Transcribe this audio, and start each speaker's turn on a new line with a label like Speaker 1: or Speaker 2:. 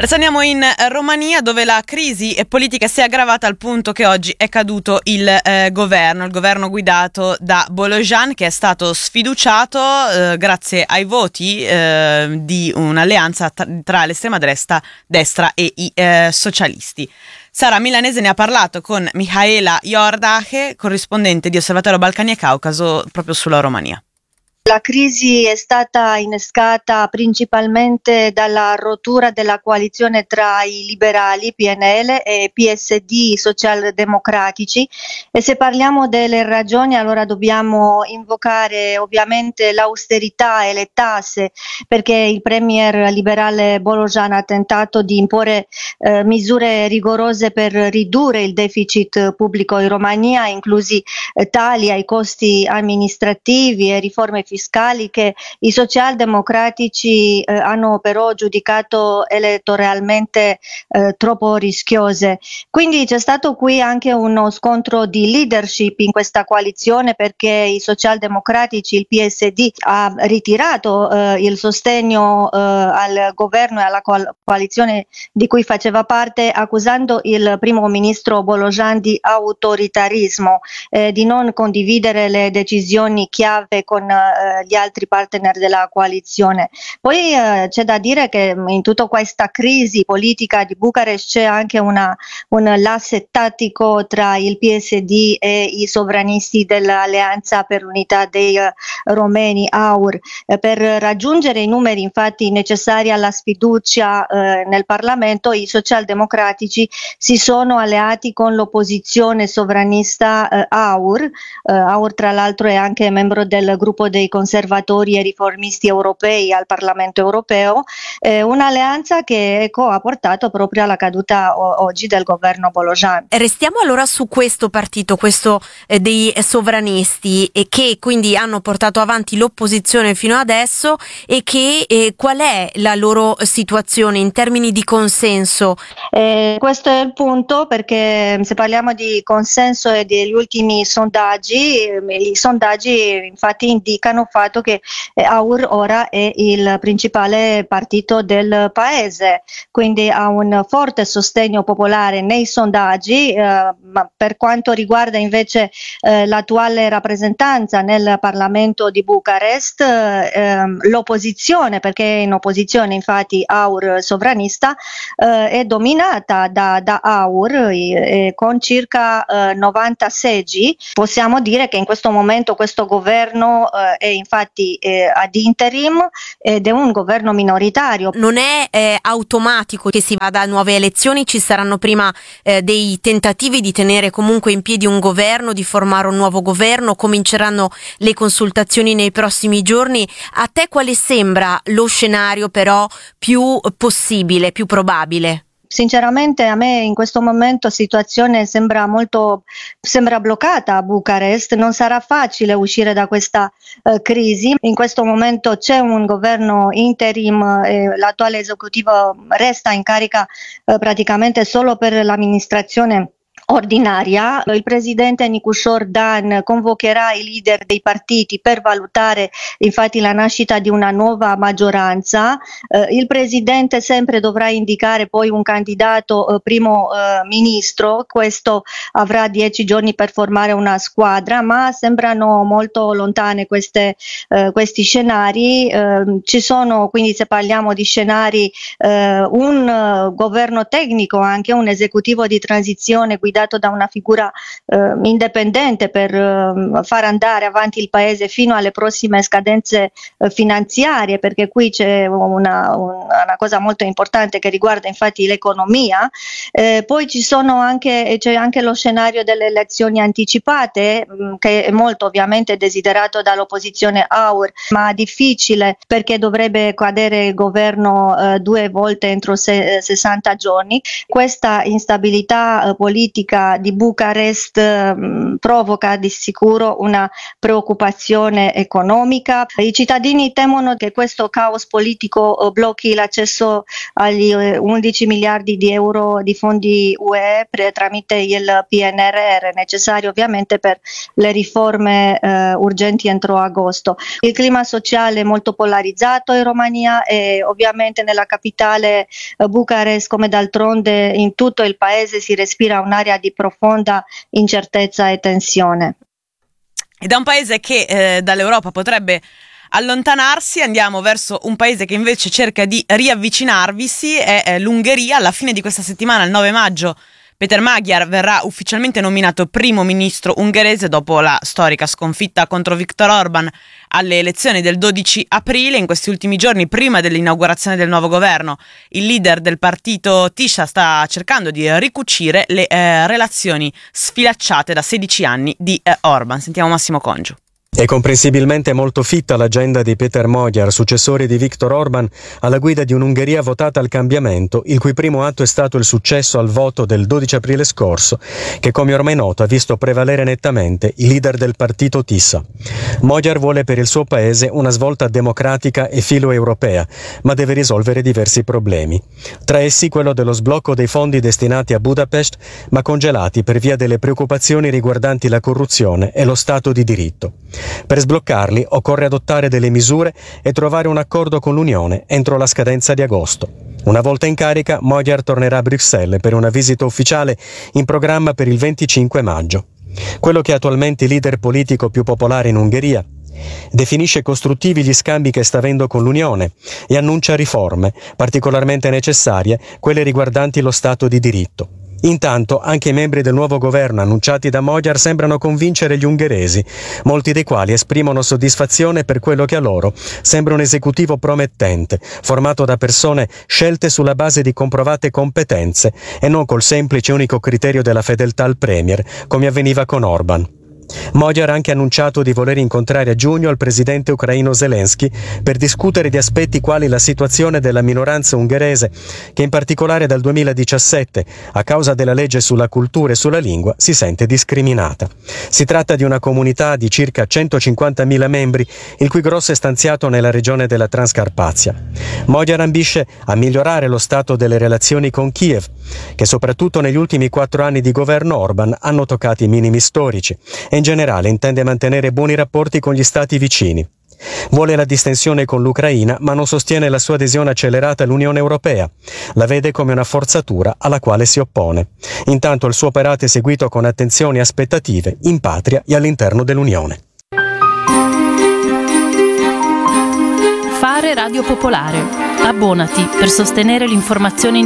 Speaker 1: Restiamo in Romania, dove la crisi politica si è aggravata al punto che oggi è caduto il governo guidato da Bolojan, che è stato sfiduciato grazie ai voti di un'alleanza tra l'estrema destra e i socialisti. Sara Milanese ne ha parlato con Mihaela Iordache, corrispondente di Osservatorio Balcani e Caucaso, proprio sulla Romania.
Speaker 2: La crisi è stata innescata principalmente dalla rottura della coalizione tra i liberali, PNL, e PSD, socialdemocratici, e se parliamo delle ragioni allora dobbiamo invocare ovviamente l'austerità e le tasse, perché il premier liberale Bolojan ha tentato di imporre misure rigorose per ridurre il deficit pubblico in Romania, inclusi tagli ai costi amministrativi e riforme fiscali che i socialdemocratici hanno però giudicato elettoralmente troppo rischiose. Quindi c'è stato qui anche uno scontro di leadership in questa coalizione, perché i socialdemocratici, il PSD, ha ritirato il sostegno al governo e alla coalizione di cui faceva parte, accusando il primo ministro Bolojan di autoritarismo, di non condividere le decisioni chiave con gli altri partner della coalizione. Poi c'è da dire che in tutta questa crisi politica di Bucarest c'è anche un l'asse tattico tra il PSD e i sovranisti dell'Alleanza per l'Unità dei Romeni, AUR. Per raggiungere i numeri infatti necessari alla sfiducia nel Parlamento, i socialdemocratici si sono alleati con l'opposizione sovranista AUR. AUR tra l'altro è anche membro del gruppo dei conservatori e riformisti europei al Parlamento europeo, un'alleanza che ha portato proprio alla caduta oggi del governo Bolojan.
Speaker 3: Restiamo allora su questo partito, questo dei sovranisti, che quindi hanno portato avanti l'opposizione fino adesso, e che qual è la loro situazione in termini di consenso?
Speaker 2: Questo è il punto, perché se parliamo di consenso e degli ultimi sondaggi, i sondaggi infatti indicano il fatto che AUR ora è il principale partito del paese, quindi ha un forte sostegno popolare nei sondaggi, ma per quanto riguarda invece l'attuale rappresentanza nel Parlamento di Bucarest, l'opposizione, perché è in opposizione infatti AUR sovranista, è dominata da AUR con circa 90 seggi. Possiamo dire che in questo momento questo governo è infatti ad interim ed è un governo minoritario.
Speaker 3: Non è automatico che si vada a nuove elezioni, ci saranno prima dei tentativi di tenere comunque in piedi un governo, di formare un nuovo governo, cominceranno le consultazioni nei prossimi giorni. A te quale sembra lo scenario però più possibile, più probabile?
Speaker 2: Sinceramente a me in questo momento la situazione sembra bloccata a Bucarest, non sarà facile uscire da questa crisi. In questo momento c'è un governo interim, l'attuale esecutivo resta in carica praticamente solo per l'amministrazione ordinaria. Il presidente Nicușor Dan convocherà i leader dei partiti per valutare infatti la nascita di una nuova maggioranza. Il presidente sempre dovrà indicare poi un candidato primo ministro, questo avrà 10 giorni per formare una squadra, ma sembrano molto lontane questi scenari. Ci sono quindi, se parliamo di scenari, un governo tecnico, anche un esecutivo di transizione guidato da una figura indipendente per far andare avanti il paese fino alle prossime scadenze finanziarie, perché qui c'è una cosa molto importante che riguarda infatti l'economia. Poi c'è anche lo scenario delle elezioni anticipate, che è molto ovviamente desiderato dall'opposizione AUR, ma difficile perché dovrebbe cadere il governo 2 volte entro 60 giorni. Questa instabilità politica di Bucarest provoca di sicuro una preoccupazione economica. I cittadini temono che questo caos politico blocchi la l'accesso agli 11 miliardi di euro di fondi UE tramite il PNRR, necessario ovviamente per le riforme urgenti entro agosto. Il clima sociale è molto polarizzato in Romania e ovviamente nella capitale Bucarest, come d'altronde in tutto il paese, si respira un'area di profonda incertezza e tensione.
Speaker 1: E da un paese che dall'Europa potrebbe allontanarsi andiamo verso un paese che invece cerca di riavvicinarvisi, è l'Ungheria. Alla fine di questa settimana, il 9 maggio, Péter Magyar verrà ufficialmente nominato primo ministro ungherese dopo la storica sconfitta contro Viktor Orban alle elezioni del 12 aprile. In questi ultimi giorni, prima dell'inaugurazione del nuovo governo, il leader del partito Tisza sta cercando di ricucire le relazioni sfilacciate da 16 anni di Orban. Sentiamo Massimo Congio.
Speaker 4: È comprensibilmente molto fitta l'agenda di Péter Magyar, successore di Viktor Orban, alla guida di un'Ungheria votata al cambiamento, il cui primo atto è stato il successo al voto del 12 aprile scorso, che come ormai noto ha visto prevalere nettamente il leader del partito Tisza. Magyar vuole per il suo paese una svolta democratica e filo-europea, ma deve risolvere diversi problemi. Tra essi quello dello sblocco dei fondi destinati a Budapest, ma congelati per via delle preoccupazioni riguardanti la corruzione e lo Stato di diritto. Per sbloccarli occorre adottare delle misure e trovare un accordo con l'Unione entro la scadenza di agosto. Una volta in carica, Magyar tornerà a Bruxelles per una visita ufficiale in programma per il 25 maggio. Quello che è attualmente il leader politico più popolare in Ungheria definisce costruttivi gli scambi che sta avendo con l'Unione e annuncia riforme, particolarmente necessarie, quelle riguardanti lo Stato di diritto. Intanto anche i membri del nuovo governo annunciati da Magyar sembrano convincere gli ungheresi, molti dei quali esprimono soddisfazione per quello che a loro sembra un esecutivo promettente, formato da persone scelte sulla base di comprovate competenze e non col semplice unico criterio della fedeltà al premier, come avveniva con Orban. Magyar ha anche annunciato di voler incontrare a giugno il presidente ucraino Zelensky per discutere di aspetti quali la situazione della minoranza ungherese, che in particolare dal 2017, a causa della legge sulla cultura e sulla lingua, si sente discriminata. Si tratta di una comunità di circa 150.000 membri, il cui grosso è stanziato nella regione della Transcarpazia. Magyar ambisce a migliorare lo stato delle relazioni con Kiev, che soprattutto negli ultimi 4 anni di governo Orban hanno toccato i minimi storici, e in generale intende mantenere buoni rapporti con gli stati vicini. Vuole la distensione con l'Ucraina, ma non sostiene la sua adesione accelerata all'Unione Europea. La vede come una forzatura alla quale si oppone. Intanto il suo operato è seguito con attenzione e aspettative in patria e all'interno dell'Unione.
Speaker 5: Fare Radio Popolare. Abbonati per sostenere l'informazione